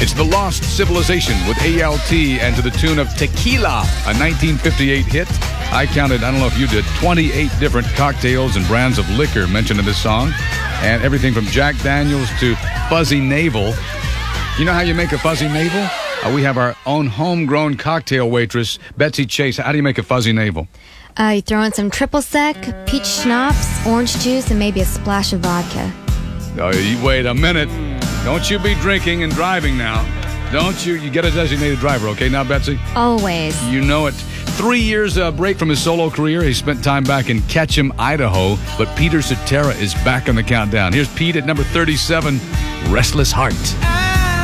It's The Lost Civilization with ALT and to the tune of Tequila, a 1958 hit. I counted, I don't know if you did, 28 different cocktails and brands of liquor mentioned in this song. And everything from Jack Daniels to Fuzzy Navel. You know how you make a Fuzzy Navel? We have our own homegrown cocktail waitress, Betsy Chase. How do you make a Fuzzy Navel? You throw in some triple sec, peach schnapps, orange juice, and maybe a splash of vodka. Oh, wait a minute. Don't you be drinking and driving now. Don't you? You get a designated driver, okay now, Betsy? Always. You know it. 3 years break from his solo career. He spent time back in Ketchum, Idaho. But Peter Cetera is back on the countdown. Here's Pete at number 37, Restless Heart.